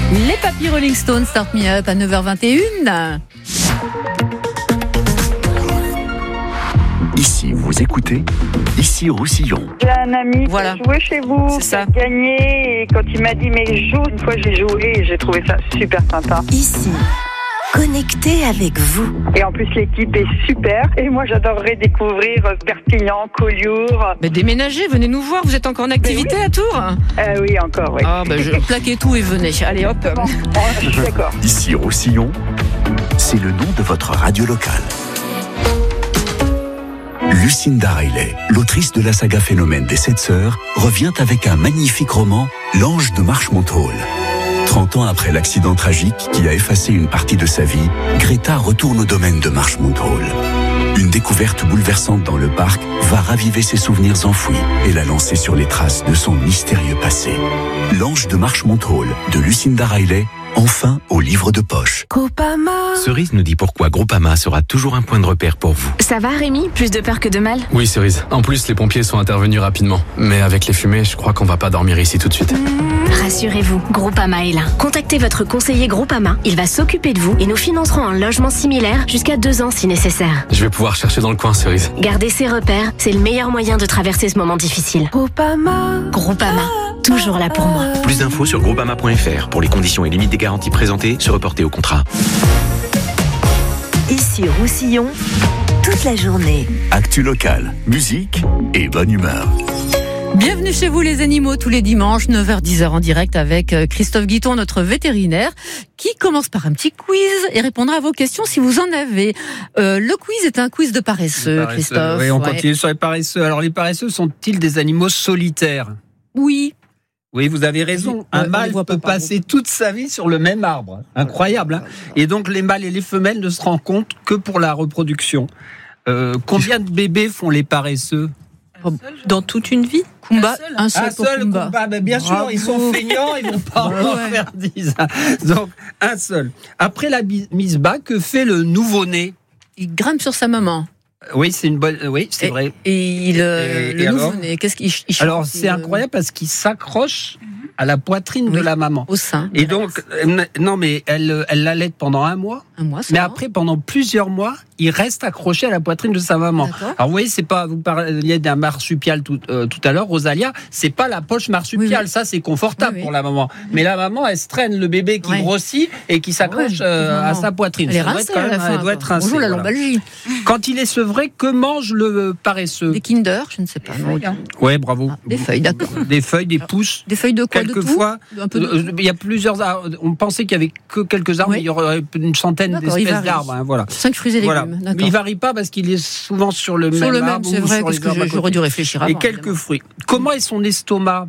Les papis Rolling Stones, Start Me Up à 9h21. Ici, vous écoutez, ici Roussillon. J'ai un ami qui Voilà. a joué chez vous, C'est qui ça. a gagné, et quand il m'a dit mais joue, une fois j'ai joué et j'ai trouvé ça super sympa. Ici, connecté avec vous. Et en plus l'équipe est super et moi j'adorerais découvrir Perpignan, Collioure. Mais déménagez, venez nous voir, vous êtes encore en activité à Tours? Oui encore, oui. Ah je plaquez tout et venez, allez hop. Bon, je suis d'accord. Ici Roussillon, c'est le nom de votre radio locale. Lucinda Riley, l'autrice de la saga Phénomène des 7 sœurs, revient avec un magnifique roman, L'Ange de Marchmont Hall. 30 ans après l'accident tragique qui a effacé une partie de sa vie, Greta retourne au domaine de Marchmont Hall. Une découverte bouleversante dans le parc va raviver ses souvenirs enfouis et la lancer sur les traces de son mystérieux passé. L'Ange de Marchmont Hall de Lucinda Riley, enfin au livre de poche. Groupama. Cerise nous dit pourquoi Groupama sera toujours un point de repère pour vous. Ça va Rémi? Plus de peur que de mal? Oui Cerise, en plus les pompiers sont intervenus rapidement. Mais avec les fumées, je crois qu'on va pas dormir ici tout de suite. Rassurez-vous, Groupama est là. Contactez votre conseiller Groupama, il va s'occuper de vous et nous financerons un logement similaire jusqu'à 2 ans si nécessaire. Je vais pouvoir chercher dans le coin Cerise. Gardez ses repères, c'est le meilleur moyen de traverser ce moment difficile. Groupama. Groupama, toujours là pour moi. Plus d'infos sur groupama.fr pour les conditions et limites des garanties présentées, se reporter au contrat. Ici Roussillon, toute la journée. Actu locale, musique et bonne humeur. Bienvenue chez vous les animaux tous les dimanches 9h-10h en direct avec Christophe Guiton, notre vétérinaire, qui commence par un petit quiz et répondra à vos questions si vous en avez. Le quiz est un quiz de paresseux, Christophe. Oui, on continue sur les paresseux. Alors les paresseux sont-ils des animaux solitaires? Oui. Oui, vous avez raison. Un mâle peut passer toute sa vie sur le même arbre. Incroyable, hein? Et donc les mâles et les femelles ne se rendent compte que pour la reproduction. Combien de bébés font les paresseux? Dans toute une vie? Kumba, un seul pour seul Kumba. Kumba. Ben, bien sûr, Bravo. ils sont feignants, ils vont pas en faire 10. Donc, un seul. Après la mise bas, que fait le nouveau-né? Il grimpe sur sa maman. Oui, c'est une bonne. Oui, c'est vrai. Et le nouveau-né, qu'est-ce qu'il chante? Alors, c'est incroyable parce qu'il s'accroche à la poitrine de la maman. Au sein. Et donc, non, mais elle l'allaite pendant 1 mois. Un mois, Mais après, pendant plusieurs mois, il reste accroché à la poitrine de sa maman. D'accord. Alors, vous voyez, c'est pas, vous parliez d'un marsupial tout à l'heure, Rosalia, c'est pas la poche marsupiale, Oui. ça c'est confortable Oui. pour la maman. Mais la maman, elle se traîne le bébé qui grossit et qui s'accroche à sa poitrine. Elle est Ça doit rincée être quand à la même- fin. elle doit être rincée, Bonjour la voilà. lombalgie. Quand il est sevré, que mange le paresseux? Des Kinder, je ne sais pas. Non. Ouais, bravo. Des feuilles, d'accord. Des feuilles, des pousses. Des feuilles de quoi? Quelquefois, De tout? Un peu de... il y a plusieurs arbres. On pensait qu'il y avait que quelques arbres, Oui. mais il y aurait une centaine D'accord, il d'espèces varie. d'arbres. Hein, voilà. 5 fruits et légumes, Voilà. d'accord. Mais il varie pas parce qu'il est souvent sur le Sur même le même, arbre c'est ou vrai, sur parce les que arbres à j'aurais côté. dû réfléchir avant. Et quelques fruits. Comment est son estomac?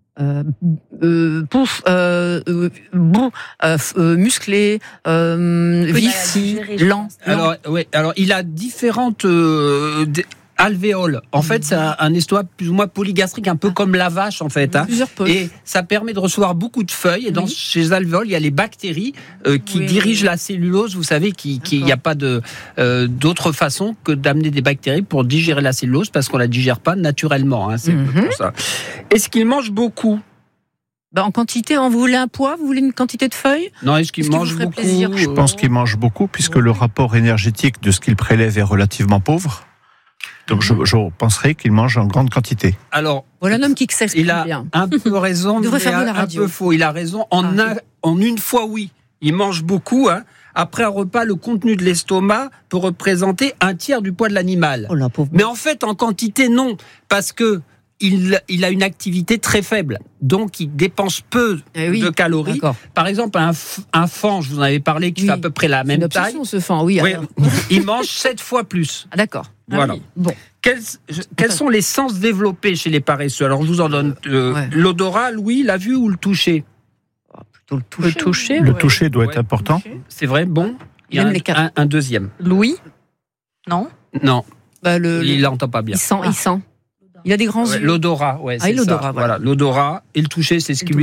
Musclé, vif, lent. Alors, il a différentes alvéoles. En fait, c'est un estomac plus ou moins polygastrique, un peu comme la vache, en fait. Hein. Plusieurs poches. Et ça permet de recevoir beaucoup de feuilles. Et dans ces alvéoles, il y a les bactéries qui dirigent la cellulose. Vous savez qu'il n'y a pas d'autre façon que d'amener des bactéries pour digérer la cellulose, parce qu'on la digère pas naturellement. Hein. C'est pour ça. Est-ce qu'il mange beaucoup? En quantité, vous voulez un poids? Vous voulez une quantité de feuilles? Non, est-ce qu'il mange vous ferait beaucoup? plaisir? Je pense qu'il mange beaucoup, puisque le rapport énergétique de ce qu'il prélève est relativement pauvre. Donc je penserais qu'il mange en grande quantité. Alors, voilà un homme qui s'exprime il a bien. un peu raison, Il devrait mais faire de la un radio. peu faux. Il a raison. En une fois, oui. Il mange beaucoup. Hein. Après un repas, le contenu de l'estomac peut représenter 1/3 du poids de l'animal. Oh la pauvre. Mais en fait, en quantité, non. Parce que il a une activité très faible. Donc, il dépense peu de calories. D'accord. Par exemple, un faon, je vous en avais parlé, qui fait à peu près la même taille. Ce faon, oui. Oui, alors. il mange 7 fois plus. Ah, d'accord. Voilà. Ah, oui. Bon. Quels sont les sens développés chez les paresseux? Alors, je vous en donne l'odorat, l'ouïe, la vue ou le toucher? Plutôt le toucher. Le toucher doit être important. C'est vrai, bon. Il y a un deuxième. Louis? Non. Non. Il il n'entend pas bien. sent. Il a des grands yeux. L'odorat, c'est l'odorat, ça. Voilà, l'odorat et le toucher, c'est ce qui lui